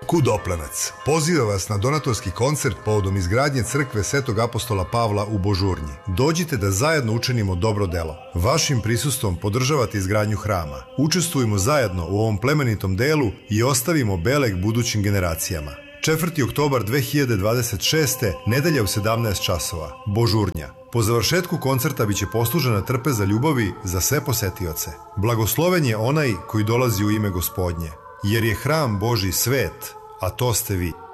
Kud Oplenac poziva vas na donatorski koncert povodom izgradnje crkve Svetog apostola Pavla u Božurnji. Dođite da zajedno učinimo dobro delo. Vašim prisustvom podržavate izgradnju hrama. Učestvujemo zajedno u ovom plemenitom delu i ostavimo beleg budućim generacijama. 4. oktobar 2026. nedelja u 17 časova. Božurnja. Po završetku koncerta biće poslužena trpeza ljubavi za sve posetioce. Blagosloven je onaj koji dolazi u ime Gospodnje, jer je hram Božji svet, a to ste vi.